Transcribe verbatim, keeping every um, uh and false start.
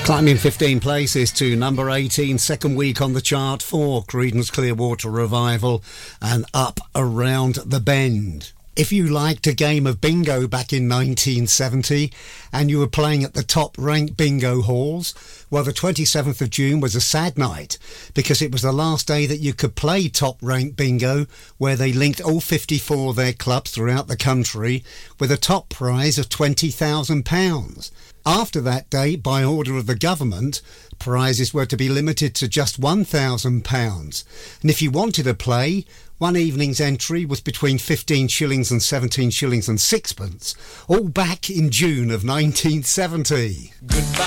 Climbing fifteen places to number eighteen, second week on the chart for Creedence Clearwater Revival and Up Around the Bend. If you liked a game of bingo back in nineteen seventy and you were playing at the top-ranked bingo halls, well, the twenty-seventh of June was a sad night because it was the last day that you could play top-ranked bingo, where they linked all fifty-four of their clubs throughout the country with a top prize of twenty thousand pounds. After that date, by order of the government, prizes were to be limited to just one thousand pounds. And if you wanted to play, one evening's entry was between fifteen shillings and seventeen shillings and sixpence, all back in June of nineteen seventy. Goodbye.